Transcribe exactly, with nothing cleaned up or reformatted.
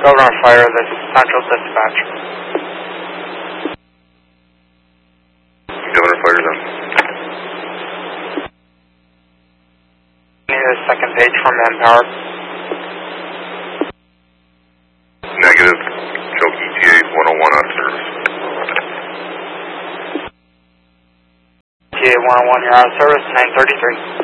Governor Fire, this is Central Dispatch. Governor Fire, then. Need a second page from Manpower. Negative. Show E T A one oh one out of service. E T A one oh one, you're out of service, nine thirty-three.